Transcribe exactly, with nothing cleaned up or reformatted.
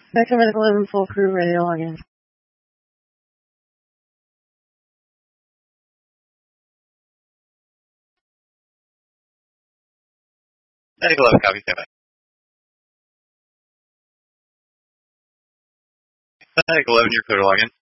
Sector Medical eleven, full crew, ready to log in. Medical eleven, copy, stand by. Medical eleven, you're clear to log in.